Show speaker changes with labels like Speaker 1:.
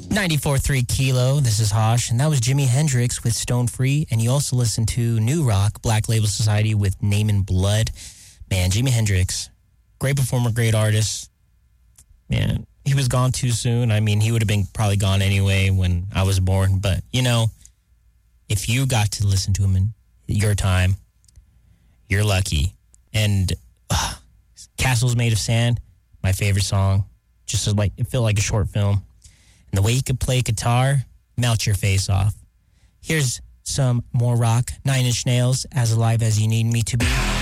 Speaker 1: 94.3 Kilo, this is Hosh, and that was Jimi Hendrix with Stone Free, and you also listened to New Rock, Black Label Society with Name in Blood. Man, Jimi Hendrix, great performer, great artist. Man, he was gone too soon. I mean, he would have been probably gone anyway when I was born, but, you know, if you got to listen to him in your time, you're lucky. And Castles Made of Sand, my favorite song, just like it felt like a short film. And the way he could play guitar, melt your face off. Here's some more rock. 9 Inch Nails, As Alive as You Need Me to Be.